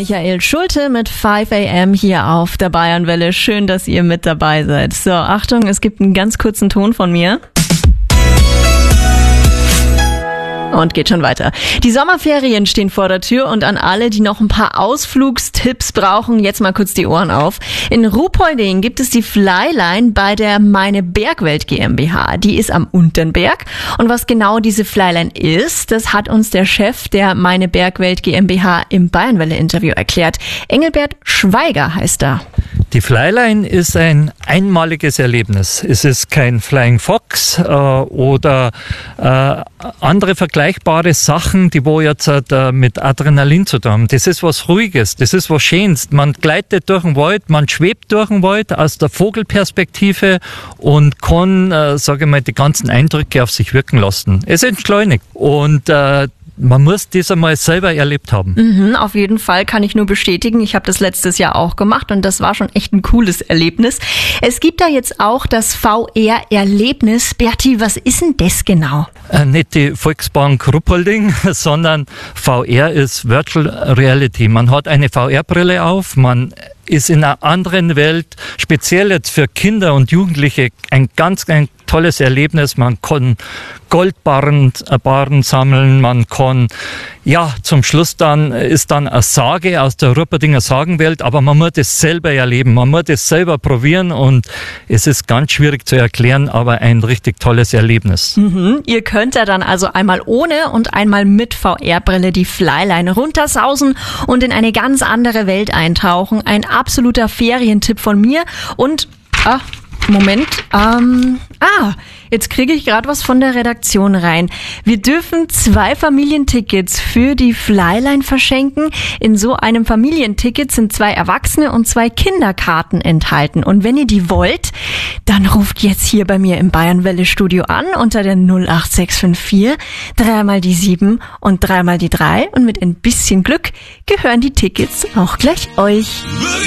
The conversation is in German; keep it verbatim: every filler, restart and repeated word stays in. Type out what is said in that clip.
Michael Schulte mit five a m hier auf der Bayernwelle. Schön, dass ihr mit dabei seid. So, Achtung, es gibt einen ganz kurzen Ton von mir. Und geht schon weiter. Die Sommerferien stehen vor der Tür und an alle, die noch ein paar Ausflugstipps brauchen, jetzt mal kurz die Ohren auf. In Ruhpolding gibt es die Flyline bei der Meine Bergwelt GmbH. Die ist am Unternberg. Und was genau diese Flyline ist, das hat uns der Chef der Meine Bergwelt GmbH im Bayernwelle-Interview erklärt. Engelbert Schweiger heißt er. Die Flyline ist ein einmaliges Erlebnis. Es ist kein Flying Fox äh, oder äh, andere vergleichbare Sachen, die wo jetzt äh, mit Adrenalin zu tun haben. Das ist was Ruhiges, das ist was Schönes. Man gleitet durch den Wald, man schwebt durch den Wald aus der Vogelperspektive und kann, äh, sage ich mal, die ganzen Eindrücke auf sich wirken lassen. Es entschleunigt und äh, man muss das einmal selber erlebt haben. Mhm, auf jeden Fall, kann ich nur bestätigen. Ich habe das letztes Jahr auch gemacht und das war schon echt ein cooles Erlebnis. Es gibt da jetzt auch das V R-Erlebnis. Berti, was ist denn das genau? Äh, nicht die Volksbank Ruhpolding, sondern V R ist Virtual Reality. Man hat eine V R-Brille auf, man ist in einer anderen Welt, speziell jetzt für Kinder und Jugendliche, ein ganz, ein tolles Erlebnis. Man kann Goldbarren äh, Barren sammeln, man kann, ja, zum Schluss dann ist dann eine Sage aus der Ruhrpoldinger Sagenwelt, aber man muss das selber erleben, man muss das selber probieren und es ist ganz schwierig zu erklären, aber ein richtig tolles Erlebnis. Mhm. Ihr könnt ja dann also einmal ohne und einmal mit V R-Brille die Flyline runtersausen und in eine ganz andere Welt eintauchen. Ein absoluter Ferientipp von mir und, ah, Moment, ähm, ah, jetzt kriege ich gerade was von der Redaktion rein. Wir dürfen zwei Familientickets für die Flyline verschenken. In so einem Familienticket sind zwei Erwachsene und zwei Kinderkarten enthalten. Und wenn ihr die wollt, dann ruft jetzt hier bei mir im Bayernwelle-Studio an unter der null acht sechs fünf vier, dreimal die sieben und dreimal die drei. Und mit ein bisschen Glück gehören die Tickets auch gleich euch.